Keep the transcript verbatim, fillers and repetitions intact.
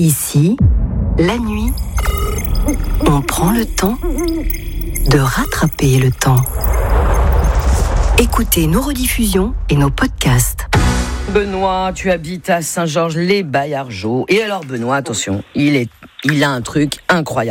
Ici, la nuit, on prend le temps de rattraper le temps. Écoutez nos rediffusions et nos podcasts. Benoît, tu habites à Saint-Georges-les-Baillargeaux. Et alors Benoît, attention, il, est, il a un truc incroyable.